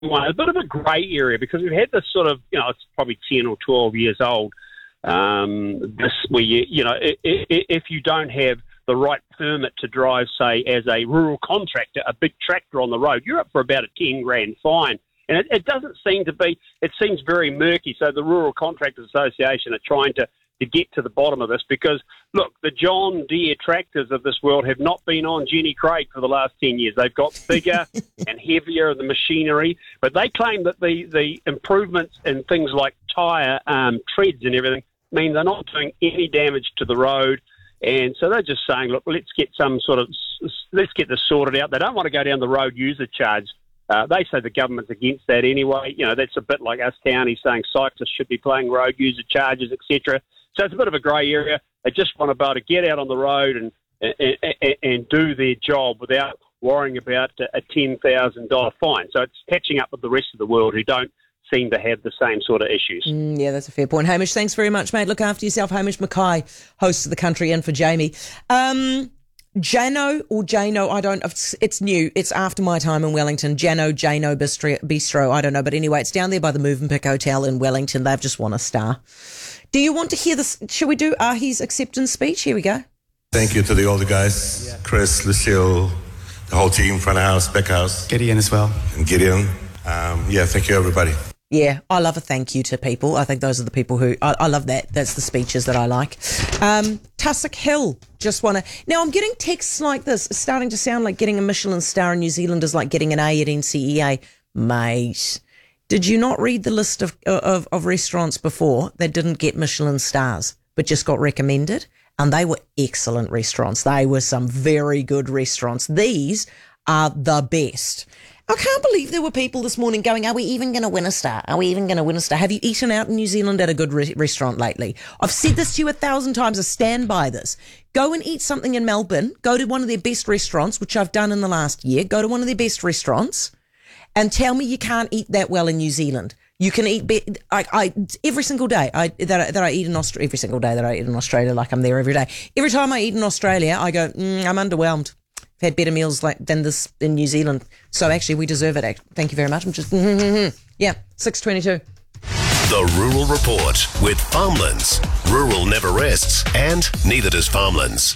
one, a bit of a grey area, because we've had this sort of, it's probably 10 or 12 years old, this where if you don't have the right permit to drive, say, as a rural contractor, a big tractor on the road, you're up for about a 10 grand fine. And it doesn't seem to be, it seems very murky. So the Rural Contractors Association are trying to get to the bottom of this, because, look, the John Deere tractors of this world have not been on Jenny Craig for the last 10 years. They've got bigger and heavier, the machinery, but they claim that the improvements in things like tyre treads and everything mean they're not doing any damage to the road. And so they're just saying, look, let's get this sorted out. They don't want to go down the road user charge. They say the government's against that anyway. That's a bit like us townies saying cyclists should be paying road user charges, etc. So it's a bit of a grey area. They just want to be able to get out on the road and do their job without worrying about a $10,000 fine. So it's catching up with the rest of the world who don't seem to have the same sort of issues. Yeah, that's a fair point. Hamish, thanks very much, mate. Look after yourself. Hamish Mackay, host of The Country Inn for Jamie. Jano, it's new. It's after my time in Wellington. Jano Bistro, I don't know. But anyway, it's down there by the Movenpick Hotel in Wellington. They've just won a star. Do you want to hear this? Shall we do Ahi's acceptance speech? Here we go. Thank you to the older guys, Chris, Lucille, the whole team, front of house, back house. Gideon as well. And Gideon. Thank you, everybody. Yeah, I love a thank you to people. I think those are the people who... I love that. That's the speeches that I like. Tussock Hill, just want to... Now, I'm getting texts like this. It's starting to sound like getting a Michelin star in New Zealand is like getting an A at NCEA. Mate, did you not read the list of restaurants before that didn't get Michelin stars but just got recommended? And they were excellent restaurants. They were some very good restaurants. These are the best. I can't believe there were people this morning going, are we even going to win a star? Are we even going to win a star? Have you eaten out in New Zealand at a good restaurant lately? I've said this to you 1,000 times. I stand by this. Go and eat something in Melbourne. Go to one of their best restaurants, which I've done in the last year. Go to one of their best restaurants and tell me you can't eat that well in New Zealand. You can eat every single day that I eat in Australia. Every single day that I eat in Australia, like I'm there every day. Every time I eat in Australia, I go, I'm underwhelmed. I've had better meals than this in New Zealand. So actually, we deserve it. Thank you very much. I'm just, 6:22. The Rural Report with Farmlands. Rural never rests, and neither does Farmlands.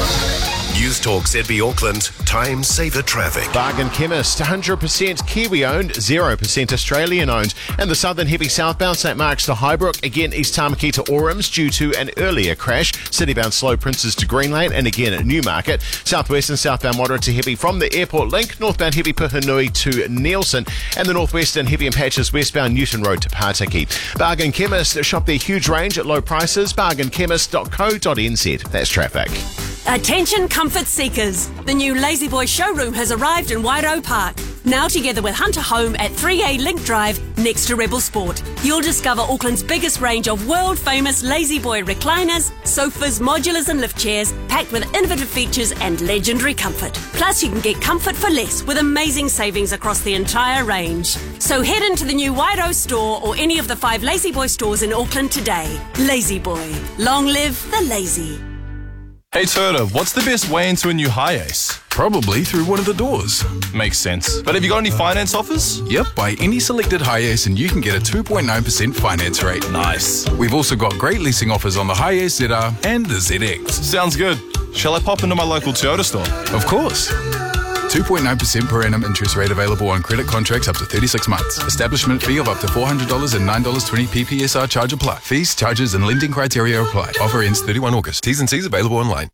News Talk ZB Auckland, time saver traffic. Bargain Chemist, 100% Kiwi owned, 0% Australian owned. And the southern heavy southbound St Mark's to Highbrook, again East Tamaki to Orams due to an earlier crash. Citybound slow Princes to Green Lane, and again at Newmarket. Southwest and southbound moderate to heavy from the airport link. Northbound heavy Puhinui to Nielsen. And the northwestern heavy in patches westbound Newton Road to Pataki. Bargain Chemist, shop their huge range at low prices. bargainchemist.co.nz. That's traffic. Attention comfort seekers. The new Lazy Boy showroom has arrived in Wairau Park. Now together with Hunter Home at 3A Link Drive next to Rebel Sport. You'll discover Auckland's biggest range of world famous Lazy Boy recliners, sofas, modulars and lift chairs packed with innovative features and legendary comfort. Plus you can get comfort for less with amazing savings across the entire range. So head into the new Wairau store or any of the 5 Lazy Boy stores in Auckland today. Lazy Boy. Long live the lazy. Hey Turner, what's the best way into a new Hiace? Probably through one of the doors. Makes sense. But have you got any finance offers? Yep, buy any selected Hiace and you can get a 2.9% finance rate. Nice. We've also got great leasing offers on the Hiace ZR and the ZX. Sounds good. Shall I pop into my local Toyota store? Of course. 2.9% per annum interest rate available on credit contracts up to 36 months. Establishment fee of up to $400 and $9.20 PPSR charge apply. Fees, charges and lending criteria apply. Offer ends 31 August. T's and C's available online.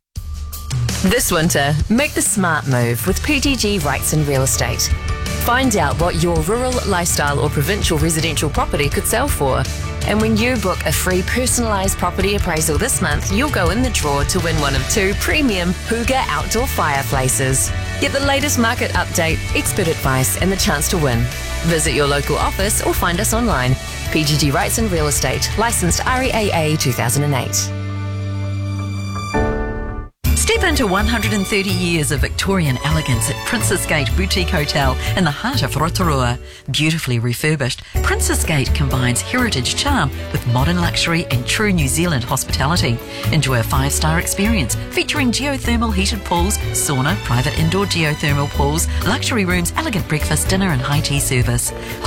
This winter, make the smart move with PGG Rights and Real Estate. Find out what your rural, lifestyle or provincial residential property could sell for. And when you book a free personalised property appraisal this month, you'll go in the draw to win one of 2 premium Hooga outdoor fireplaces. Get the latest market update, expert advice and the chance to win. Visit your local office or find us online. PGG Rights and Real Estate, licensed REAA 2008. Step into to 130 years of Victorian elegance at Princess Gate Boutique Hotel in the heart of Rotorua. Beautifully refurbished, Princess Gate combines heritage charm with modern luxury and true New Zealand hospitality. Enjoy a 5-star experience featuring geothermal heated pools, sauna, private indoor geothermal pools, luxury rooms, elegant breakfast, dinner and high tea service.